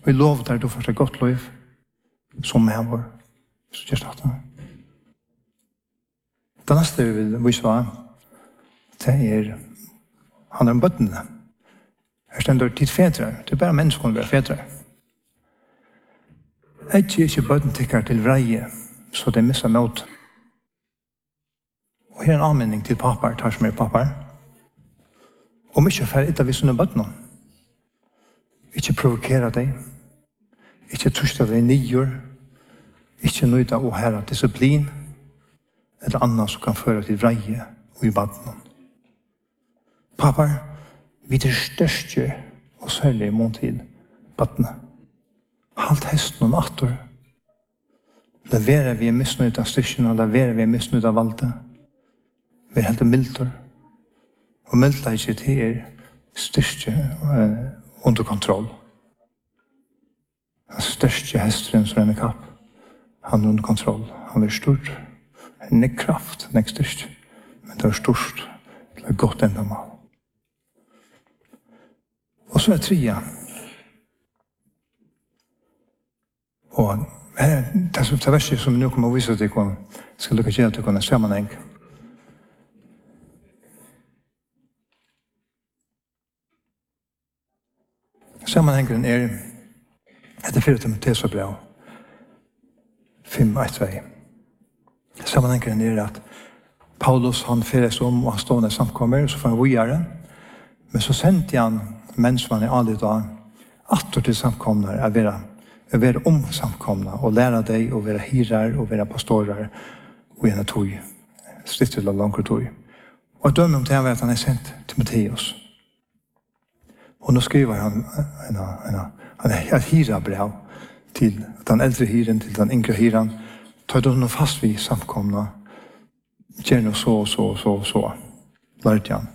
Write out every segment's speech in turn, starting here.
Vi lover deg du får et godt liv, som med vår. Så just at det neste vi vil vise hva, det handler om bøttene. Her stender tid fedre. Det bare mennesker som vil være fedre. Jeg gir ikke bøtten til vreie, så det misser nåt. Og her en anmenning til papar, tar som papar. Om ikke for etter vi sånne bøttene. Ikke provokere deg. Ikke truste deg nyer. Ikke nøyde å hære disiplin. Eller annet som kan føre til vreie og i bøttene. Papar, vi største og særlig mån til bøttene. Halt hesten og natter. Leverer vi misnøyd av styrkene, leverer vi misnøyd av valget. Vi helt milder. Og milder ikke til styrke under kontroll. Den største hesteren som renner kapp, han under kontroll. Han er stor. Han er kraft, han er styrke. Men det er stort. Det er godt enda mal. Og så trea. Og det verset som vi nu kommer å vise til, skal lukke til at du kan sammenheng. Sammenhengen etter 4 Timoteusbrev 5:1-2. Sammenhengen at Paulus han feres om og han stående samkommer, så får han videre. Men så sendte han mens man aldrig da atter til samkomner å være samkomna og lære deg å være hirar og være pastorer og en tog, stritt til langere tog. Og dømme om det at han sendt Timoteus. Og nå skriver han et hirabrev til den eldre hiren, til den yngre hiren. Tar du noe fast vid samkomna, gjør noe så, lærte han.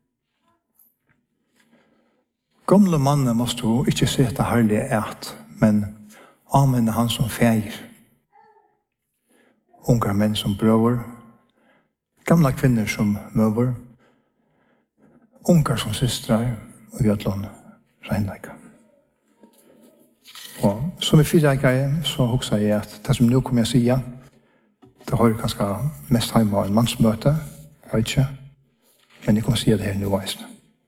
Gamle mannen måste jo ikke se etter herlige men anvende han som feir. Unge menn som brøver, gamla kvinner som møver, ungar som systrar og gjødlån regnleika. Og som i fyrreikere så hoksa jeg at det som nå kommer jeg sige, det har kanskje mest hjemme av en mannsmøte, jeg vet ikke, men jeg kommer sige det her nå veist.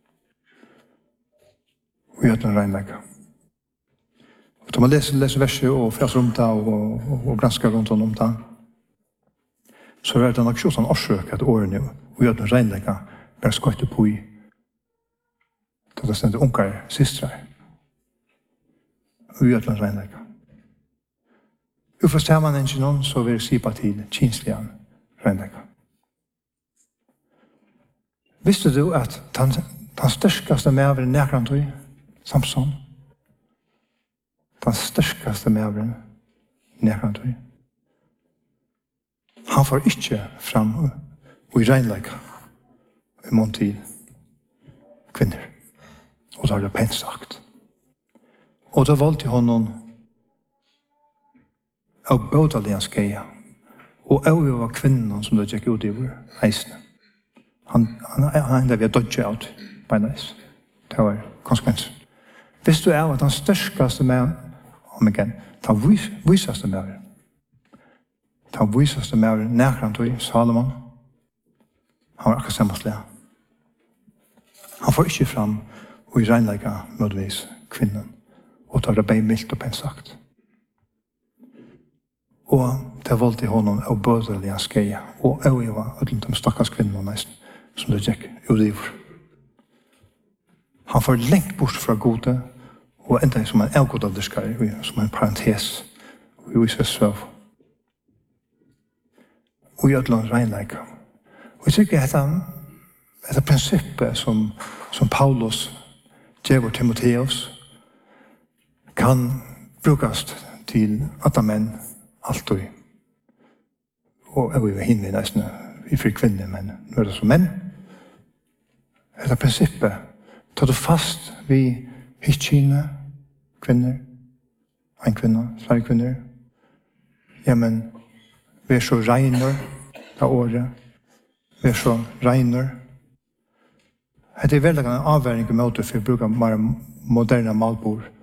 Og gjødlån regnleika. Om man leser verset og fraser om det og granskar rundt om det, så er det nok ikke sånn årsøk at årene og gjør den regnlegga bare skøyte på i da det stender unger sistre og gjør den regnlegga. Uforstår man ikke noen, så vil jeg si på til kinslige regnlegga. Visste du at den størskaste medveren nærkant Samson, den størskaste medveren nærkant han får ikke fram og i regnleika i mån til kvinner. Og da er det pent sagt. Og da valgte honom av bådalian skeia og av var kvinnen som det gikk ut i vår eisene. Han enda vi har dodget out beinleis. Det var konsekvensen. Hvis du at den størskaste med om igen, den visaste med den visaste med nærkant i Salomon, han var akkurat sammenslig. Han får ikke fram og i regnleika mødvis kvinnen og tar det bare mildt og pent sagt. Og det valgte honom av bødelig skeia og av i var ødelt de stakkars kvinnen nesten som det gikk ut i vår. Han får lengt bort fra gode og enda som en avgodalderskare, som en parentes og i seg søv. Og i ødelen regnleika. Og jeg tykker dette prinsippet som Paulus gjør Timoteus kan brukast til at menn alltid. Og jeg vil hinne nesten i fri kvinner, men nå er det som menn. Dette prinsippet tar du fast vid hitkine kvinner, en kvinne, flere kvinner. Ja, men vi er så regner av året. Vi er så regner. Det er veldig en avværing i måte for å bruke mer moderne malbord.